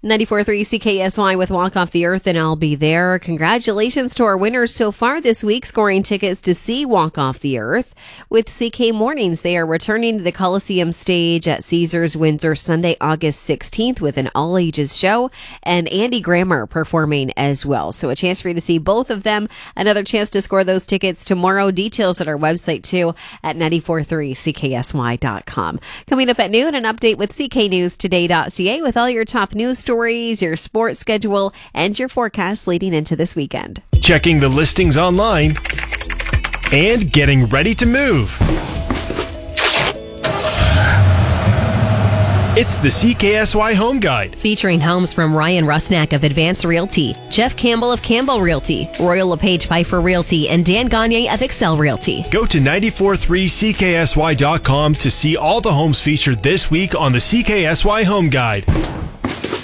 94.3 CKSY with Walk Off the Earth, and I'll be there. Congratulations to our winners so far this week, scoring tickets to see Walk Off the Earth. With CK Mornings, they are returning to the Coliseum stage at Caesars Windsor Sunday, August 16th with an all-ages show, and Andy Grammer performing as well. So a chance for you to see both of them. Another chance to score those tickets tomorrow. Details at our website, too, at 943CKSY.com. Coming up at noon, an update with CKNewsToday.ca with all your top news stories, your sports schedule, and your forecast leading into this weekend. Checking the listings online and getting ready to move. It's the CKSY Home Guide. Featuring homes from Ryan Rusnak of Advance Realty, Jeff Campbell of Campbell Realty, Royal LePage Pfeiffer Realty, and Dan Gagne of Excel Realty. Go to 943CKSY.com to see all the homes featured this week on the CKSY Home Guide.